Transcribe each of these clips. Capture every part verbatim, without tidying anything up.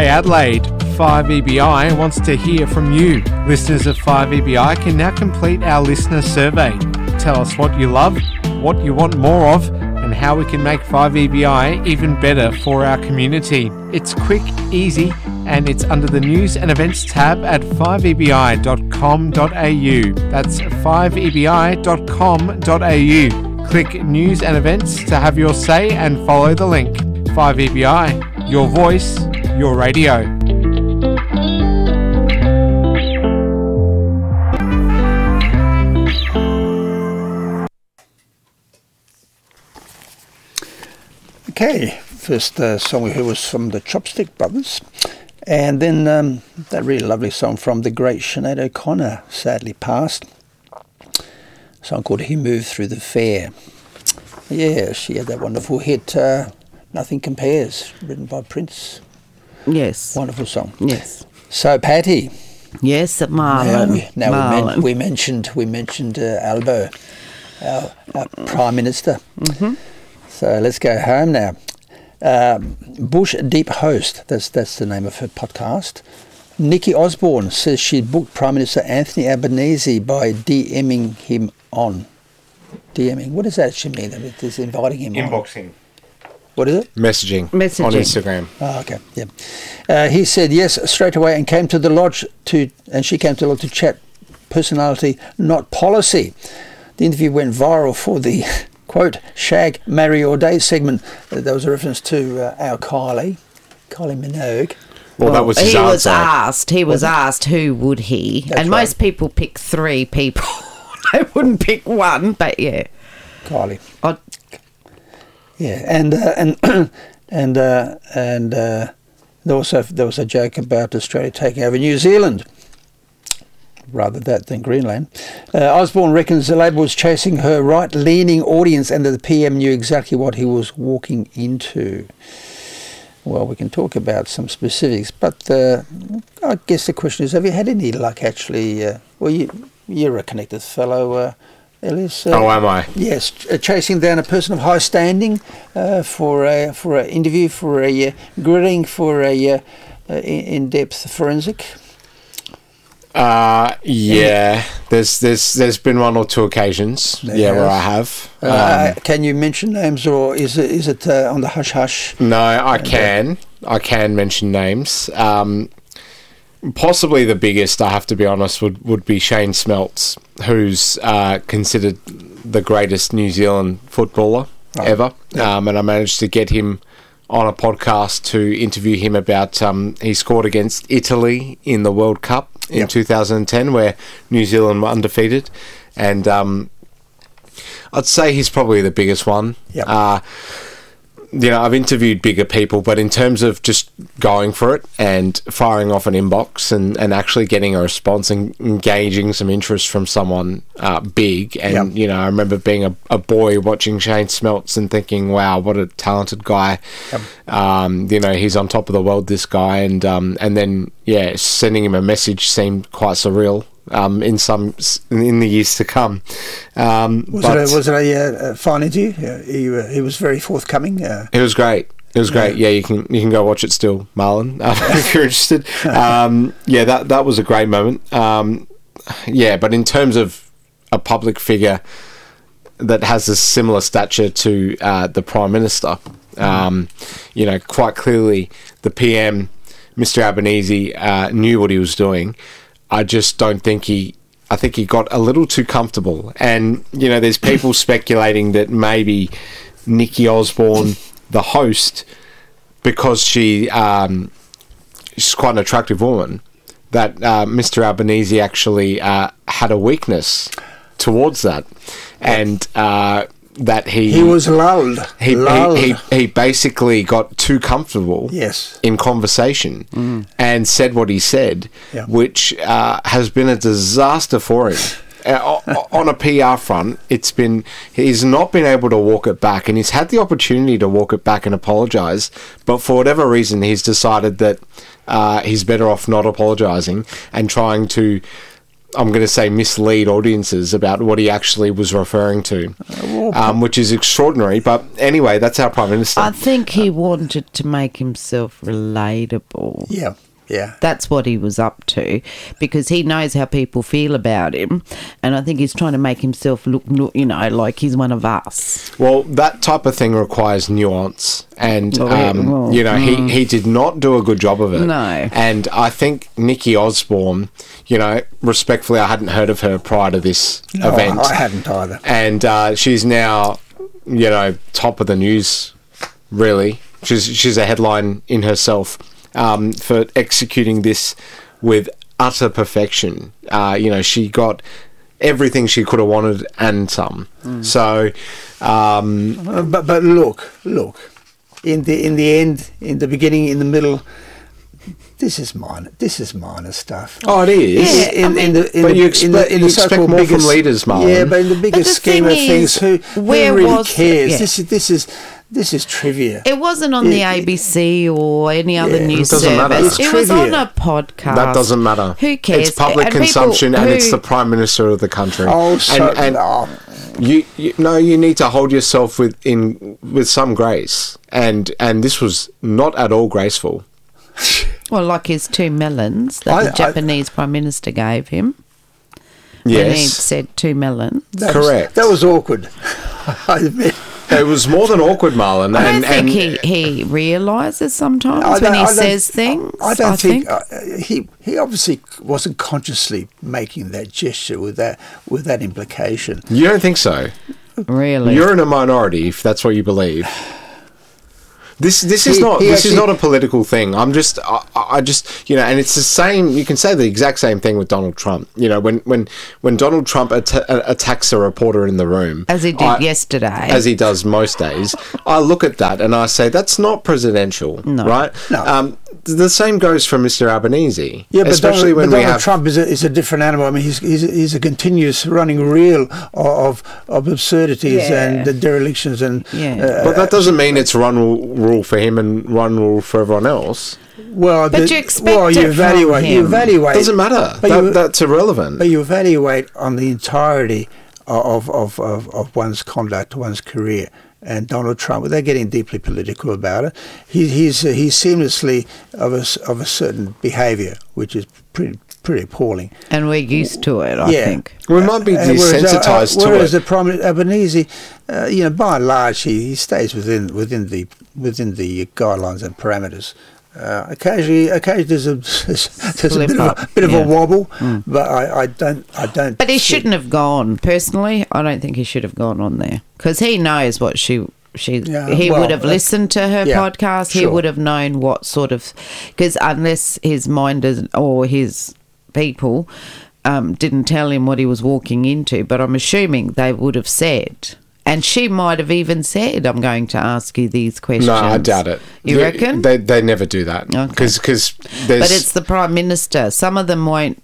Hey Adelaide, five E B I wants to hear from you. Listeners of five E B I can now complete our listener survey. Tell us what you love, what you want more of, and how we can make five E B I even better for our community. It's quick, easy, and it's under the News and Events tab at five E B I dot com dot a u. That's five E B I dot com dot a u. Click News and Events to have your say and follow the link. five E B I, your voice, your radio. Okay, first uh, song we heard was from the Chopstick Brothers, and then um, that really lovely song from the great Sinead O'Connor, sadly passed, a song called He Moved Through the Fair. Yeah, she had that wonderful hit, uh, Nothing Compares, written by Prince. Yes. Wonderful song. Yes. So, Patty. Yes, at Marlon. Now, we, now Marlon. we, men- we mentioned we mentioned uh, Albo, our, our Prime Minister. Mm-hmm. So let's go home now. Um, Bush Deep Host, that's that's the name of her podcast. Nikki Osborne says she booked Prime Minister Anthony Albanese by DMing him on. DMing, what does that actually mean? That it's inviting him on? Inboxing. What is it? Messaging, Messaging. on Instagram. Oh, okay, yeah. Uh, he said yes straight away and came to the lodge to, and she came to the lodge to chat personality, not policy. The interview went viral for the, quote, shag, marry or date segment. Uh, there was a reference to uh, our Kylie, Kylie Minogue. Well, that was his he answer. was asked. He was asked who would he, That's and right. most people pick three people. They wouldn't pick one, but yeah. Kylie. I, Yeah, and uh, and and uh, and uh, there also there was a joke about Australia taking over New Zealand, rather that than Greenland. Uh, Osborne reckons the Labor was chasing her right-leaning audience, and that the P M knew exactly what he was walking into. Well, we can talk about some specifics, but uh, I guess the question is: have you had any luck actually? Uh, well, you you're a connected fellow. Uh, Elias, uh, Oh, am I? Yes, uh, chasing down a person of high standing uh, for a for an interview, for a uh, grilling, for a uh, uh, in-depth forensic. Uh, yeah. There's there's there's been one or two occasions. There yeah, where I has. have. Uh, Um, can you mention names, or is it is it uh, on the hush hush? no, I can. I can mention names. Um, possibly the biggest, I have to be honest, would, would be Shane Smeltz, who's uh, considered the greatest New Zealand footballer Right. ever. Yeah. Um, and I managed to get him on a podcast to interview him about um, he scored against Italy in the World Cup in Yep. two thousand ten, where New Zealand were undefeated. And um, I'd say he's probably the biggest one. Yep. Uh, you know, I've interviewed bigger people, but in terms of just going for it and firing off an inbox and, and actually getting a response and engaging some interest from someone uh, big. And, Yep. you know, I remember being a, a boy watching Shane Smeltz and thinking, wow, what a talented guy. Yep. Um, you know, he's on top of the world, this guy. And, um, and then, yeah, sending him a message seemed quite surreal. Um, in some in the years to come, um, Was but it a, was it a, uh, a fine interview? Uh, he uh, he was very forthcoming. Uh, it was great. It was great. Yeah, you can you can go watch it still, Marlon, uh, if you're interested. Um, yeah, that that was a great moment. Um, yeah, but in terms of a public figure that has a similar stature to uh, the Prime Minister, um, you know, quite clearly the P M, Mister Albanese, uh, knew what he was doing. I just don't think he... I think he got a little too comfortable. And, you know, there's people speculating that maybe Nikki Osborne, the host, because she um, she's quite an attractive woman, that uh, Mister Albanese actually uh, had a weakness towards that. And uh, that he... he was lulled. He, lulled. he, he, he basically got too comfortable Yes. in conversation Mm. and said what he said, Yeah. which uh, has been a disaster for him. Uh, o- on a P R front, it's been he's not been able to walk it back, and he's had the opportunity to walk it back and apologise, but for whatever reason, he's decided that uh, he's better off not apologising and trying to I'm going to say, mislead audiences about what he actually was referring to, um, which is extraordinary. But anyway, that's our Prime Minister. I think he wanted to make himself relatable. Yeah, yeah. That's what he was up to, because he knows how people feel about him, and I think he's trying to make himself look, look you know, like he's one of us. Well, that type of thing requires nuance, and Well, um, well, you know, he, he did not do a good job of it. No. And I think Nikki Osborne, you know, respectfully, I hadn't heard of her prior to this No, event. I hadn't either. And uh, she's now, you know, top of the news, really. She's she's a headline in herself um, for executing this with utter perfection. Uh, you know, she got everything she could have wanted and some. Mm. So, um, Uh, but but look, look, in the in the end, in the beginning, in the middle, this is minor. This is minor stuff. oh, it is. Yeah, in, I in mean- the in But the, you in expect- the, in you the expect so-called more from biggest, leaders, Marlon. Yeah, but in the biggest the scheme of thing things, is, who, who where really was- cares? yeah. This is this is this is trivia. It wasn't on the Yeah, A B C or any other Yeah. news It doesn't matter. service. It's It was trivia. on a podcast. That doesn't matter. Who cares? It's public And people consumption, and it's who- the Prime Minister of the country. Oh, so and, and oh, you, you no, you need to hold yourself with in with some grace, and and this was not at all graceful. Well, like his two melons that I- the I- Japanese Prime Minister gave him. When he Yes, said two melons. that was- correct. that was awkward. I admit. it was more than awkward, Marlon. I don't and, think and he, he realises sometimes I when don't- he I don't- says things. I don't I think, think. Uh, he he obviously wasn't consciously making that gesture with that with that implication. you don't think so? Really. You're in a minority if that's what you believe. This this is He- not he this is actually- not a political thing. I'm just I, I just you know, and it's the same. You can say the exact same thing with Donald Trump. You know, when when when Donald Trump at- attacks a reporter in the room, As he did I- yesterday. as he does most days, I look at that and I say that's not presidential, No. right? No. Um, the same goes for Mister Albanese. Yeah, but especially Donald, when but we Donald have. Trump is a, is a different animal. I mean, he's he's a, he's a continuous running reel of of absurdities Yeah. and the derelictions and. Yeah. uh, But that doesn't mean it's run rule, rule for him and run rule for everyone else. well, But the- you expect well, you it from evaluate. You him. evaluate. Doesn't matter. But That, you- that's irrelevant. But you evaluate on the entirety of of, of, of one's conduct, one's career. And Donald Trump, without getting deeply political about it, he, he's uh, he's seamlessly of a, s- of a certain behaviour, which is pretty pretty appalling. and we're used to it, I Yeah. think. we might be Uh, whereas, uh, desensitized uh, to whereas it. the Prime Minister Albanese, uh, you know, by and large, he, he stays within within the within the guidelines and parameters. Uh, occasionally, occasionally there's a there's a bit of a, Slip-up, bit of yeah. a wobble, but I, I don't I don't. But he see- shouldn't have gone. Personally, I don't think he should have gone on there because he knows what she. She, Yeah, he well, would have uh, listened to her yeah, podcast. He sure. would have known what sort of, because unless his mind is, or his people um, didn't tell him what he was walking into, but I'm assuming they would have said, and she might have even said, "I'm going to ask you these questions." No, I doubt it. You They- reckon? They they never do that Okay. because there's. But it's the Prime Minister. Some of them won't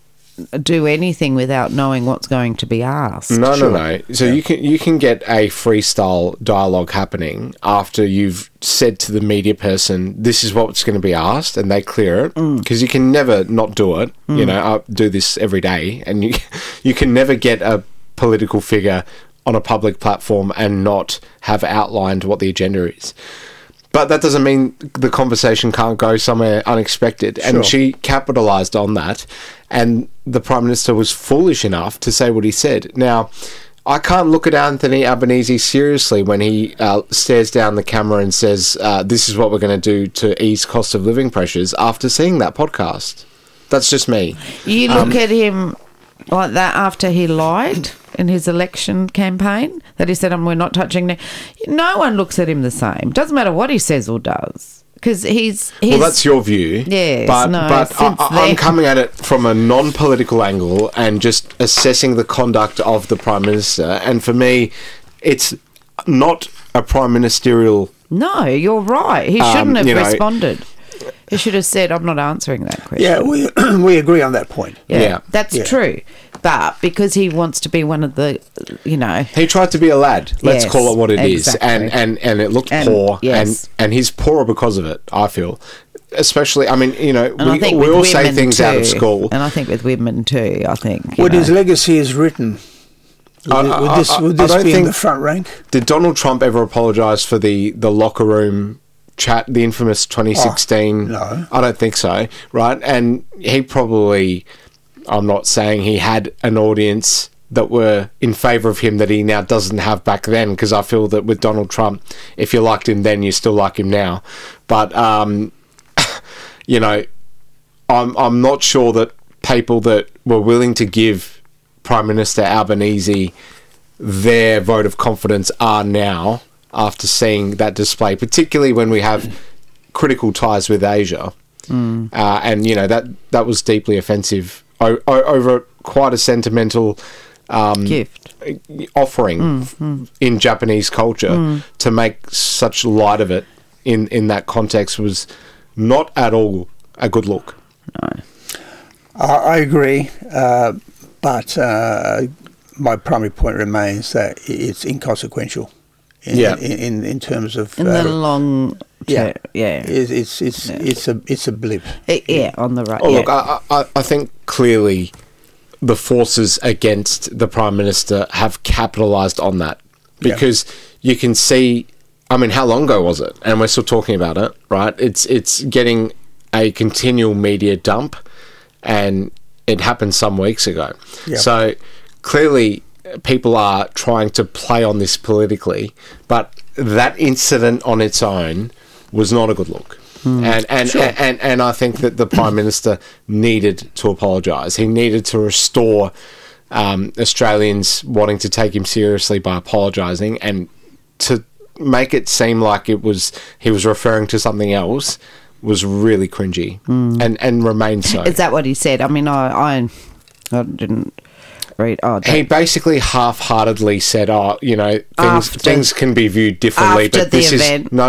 do anything without knowing what's going to be asked. No, Sure. no, no. So you can you can get a freestyle dialogue happening after you've said to the media person, "This is what's going to be asked," and they clear it because you can never not do it. You know, I do this every day, and you you can never get a political figure on a public platform and not have outlined what the agenda is. But that doesn't mean the conversation can't go somewhere unexpected. Sure. And she capitalised on that. And the Prime Minister was foolish enough to say what he said. Now, I can't look at Anthony Albanese seriously when he uh, stares down the camera and says, uh, this is what we're going to do to ease cost of living pressures after seeing that podcast. That's just me. You Um, look at him like that after he lied in his election campaign, that he said, um, we're not touching that. No one looks at him the same. Doesn't matter what he says or does, because he's, he's... Well, that's your view. Yes, but, no, but I, since I- I'm then- coming at it from a non-political angle and just assessing the conduct of the Prime Minister. And for me, it's not a prime ministerial... No, you're right. He Um, shouldn't have you know- responded. He should have said, I'm not answering that question. Yeah, we we agree on that point. Yeah, Yeah. that's Yeah. true. But because he wants to be one of the, you know... He tried to be a lad. Let's Yes, call it what it is, exactly. and and and it looked And- poor, yes. and and he's poorer because of it. I feel. especially, I mean, you know, And I we, think we with all say women things out of too. school. And I think with women too, I think. you When know. his legacy is written, would, I- it- would I- this, I- would I this don't be in think- the front rank? Did Donald Trump ever apologise for the, the locker room chat, the infamous twenty sixteen? Oh, no. I don't think so, right? And he probably, I'm not saying he had an audience that were in favour of him that he now doesn't have back then, because I feel that with Donald Trump, if you liked him then, you still like him now. But, um, you know, I'm I'm not sure that people that were willing to give Prime Minister Albanese their vote of confidence are now, after seeing that display, particularly when we have critical ties with Asia. Mm. Uh, and, you know, that, that was deeply offensive o- o- over quite a sentimental um, gift offering Mm, f- mm. in Japanese culture. Mm. To make such light of it in, in that context was not at all a good look. No. I, I agree, uh, but uh, my primary point remains that i- it's inconsequential. In, Yeah. in, in, in terms of In uh, the long yeah, term, yeah. it's it's it's, Yeah. it's a it's a blip. Eh, yeah, on the right. Oh, yeah. look, I, I, I think clearly the forces against the Prime Minister have capitalised on that, because you can see, I mean, how long ago was it? And we're still talking about it, right? It's it's getting a continual media dump, and it happened some weeks ago. Yeah. So clearly people are trying to play on this politically, but that incident on its own was not a good look. And and, Sure. and and and I think that the Prime Minister needed to apologise. He needed to restore um, Australians wanting to take him seriously by apologising, and to make it seem like it was he was referring to something else was really cringy, and and remains so. Is that what he said? I mean, I I, I didn't read. Oh, He basically half-heartedly said, "Oh, you know, things After- things can be viewed differently, after but the this event. is no,